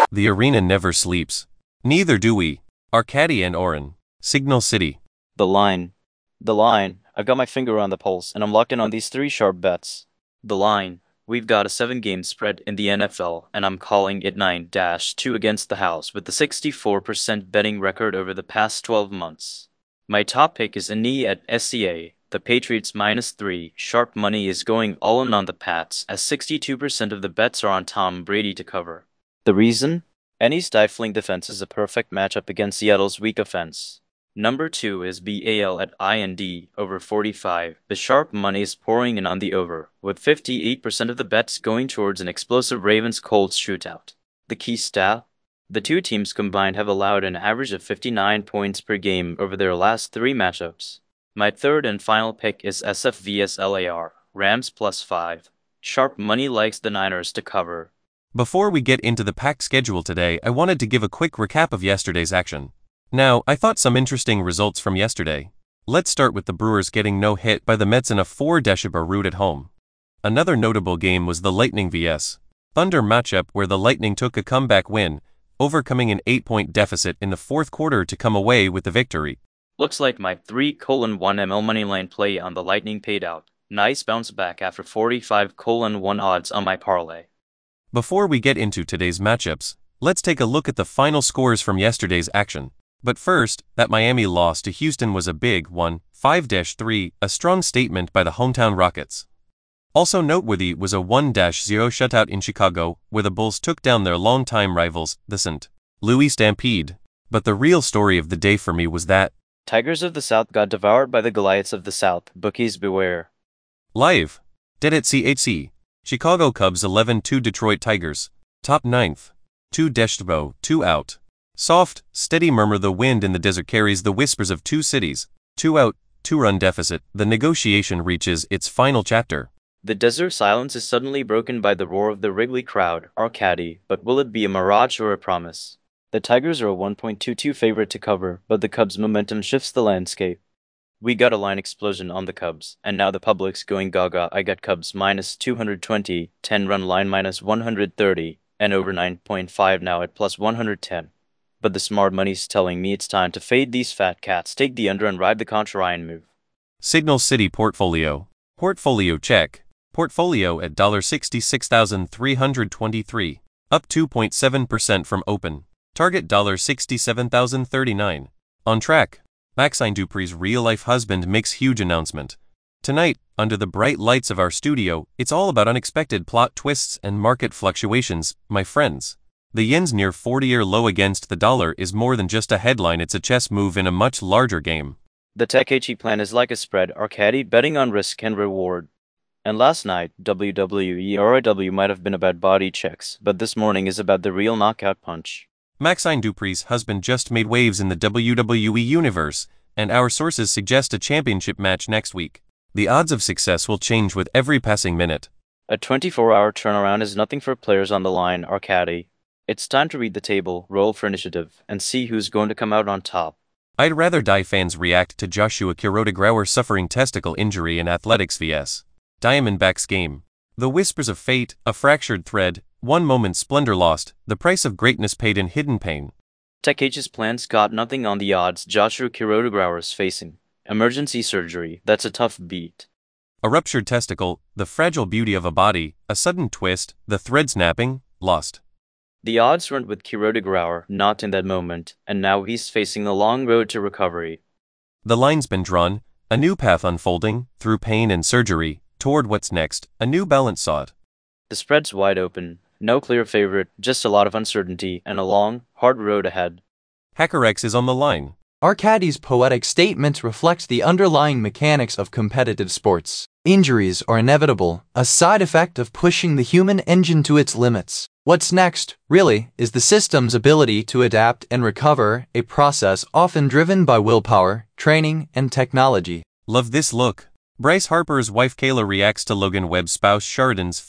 The arena never sleeps. Neither do we. Arcady and Oren. Signal City. The line. The line. I've got my finger on the pulse, and I'm locked in on these 3 sharp bets. The line. We've got a 7-game spread in the NFL, and I'm calling it 9-2 against the house with the 64% betting record over the past 12 months. My top pick is a knee at SCA. The Patriots -3. Sharp money is going all in on the Pats, as 62% of the bets are on Tom Brady to cover. The reason? Any stifling defense is a perfect matchup against Seattle's weak offense. Number 2 is BAL at IND, over 45. The sharp money is pouring in on the over, with 58% of the bets going towards an explosive Ravens-Colts shootout. The key stat? The 2 teams combined have allowed an average of 59 points per game over their last 3 matchups. My third and final pick is SF vs LAR, Rams +5. Sharp money likes the Niners to cover. Before we get into the packed schedule today, I wanted to give a quick recap of yesterday's action. Now, I thought some interesting results from yesterday. Let's start with the Brewers getting no hit by the Mets in a 4-decibel rout at home. Another notable game was the Lightning vs Thunder matchup where the Lightning took a comeback win, overcoming an 8-point deficit in the 4th quarter to come away with the victory. Looks like my 3:1 ML moneyline play on the Lightning paid out. Nice bounce back after 45:1 odds on my parlay. Before we get into today's matchups, let's take a look at the final scores from yesterday's action. But first, that Miami loss to Houston was a big one, 5-3, a strong statement by the hometown Rockets. Also noteworthy was a 1-0 shutout in Chicago, where the Bulls took down their longtime rivals, the St. Louis Stampede. But the real story of the day for me was that Tigers of the South got devoured by the Goliaths of the South, bookies beware. Live. Dead at CHC. Chicago Cubs 11-2 Detroit Tigers. Top 9th. 2-0, 2 out. Soft, steady murmur the wind in the desert carries the whispers of 2 cities. 2 out, 2-run deficit. The negotiation reaches its final chapter. The desert silence is suddenly broken by the roar of the Wrigley crowd, Arcady, but will it be a mirage or a promise? The Tigers are a 1.22 favorite to cover, but the Cubs' momentum shifts the landscape. We got a line explosion on the Cubs, and now the public's going gaga. I got Cubs -220, 10-run line -130, and over 9.5 now at +110. But the smart money's telling me it's time to fade these fat cats, take the under and ride the Contra-Ryan move. Signal City Portfolio. Portfolio check. Portfolio at $66,323, up 2.7% from open. Target $67,039. On track. Maxine Dupree's real-life husband makes huge announcement. Tonight, under the bright lights of our studio, it's all about unexpected plot twists and market fluctuations, my friends. The yen's near 40-year low against the dollar is more than just a headline, it's a chess move in a much larger game. The Takechi plan is like a spread, Arcady, betting on risk and reward. And last night, WWE ROW might have been about body checks, but this morning is about the real knockout punch. Maxine Dupree's husband just made waves in the WWE universe, and our sources suggest a championship match next week. The odds of success will change with every passing minute. A 24-hour turnaround is nothing for players on the line, Arcady. It's time to read the table, roll for initiative, and see who's going to come out on top. I'd rather die fans react to Joshua Kuroda suffering testicle injury in Athletics vs Diamondbacks game. The whispers of fate, a fractured thread, one moment's splendor lost, the price of greatness paid in hidden pain. Takechi's plans got nothing on the odds Joshua Kuroda facing. Emergency surgery, that's a tough beat. A ruptured testicle, the fragile beauty of a body, a sudden twist, the thread snapping, lost. The odds weren't with Kuroda not in that moment, and now he's facing a long road to recovery. The line's been drawn, a new path unfolding, through pain and surgery, toward what's next, a new balance sought. The spread's wide open, no clear favorite, just a lot of uncertainty, and a long, hard road ahead. HackerX is on the line. Arcady's poetic statement reflects the underlying mechanics of competitive sports. Injuries are inevitable, a side effect of pushing the human engine to its limits. What's next, really, is the system's ability to adapt and recover, a process often driven by willpower, training, and technology. Love this look. Bryce Harper's wife Kayla reacts to Logan Webb's spouse Chardon's